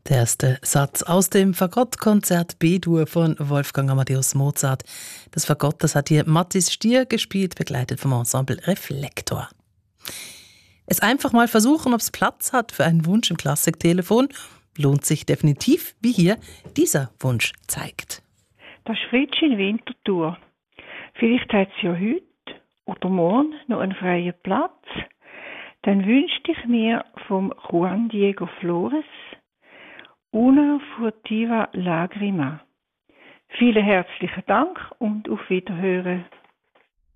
Der erste Satz aus dem Fagottkonzert B-Dur von Wolfgang Amadeus Mozart. Das Fagott, das hat hier Mathis Stier gespielt, begleitet vom Ensemble Reflektor. Es einfach mal versuchen, ob es Platz hat für einen Wunsch im Klassiktelefon, lohnt sich definitiv, wie hier dieser Wunsch zeigt. Das ist Fritsch in Winterthur. Vielleicht hat es ja heute oder morgen noch einen freien Platz. Dann wünschte ich mir vom Juan Diego Flores Una furtiva lagrima. Vielen herzlichen Dank und auf Wiederhören.